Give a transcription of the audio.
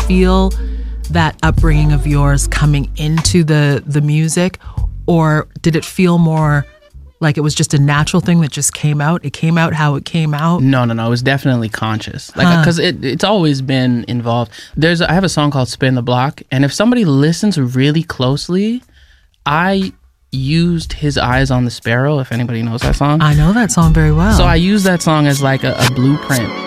feel that upbringing of yours coming into the music, or did it feel more like it was just a natural thing that just came out? It came out how it came out? No. It was definitely conscious. Like, because it's always been involved. I have a song called Spin the Block, and if somebody listens really closely, I used His Eyes on the Sparrow, if anybody knows that song. I know that song very well. So I use that song as like a blueprint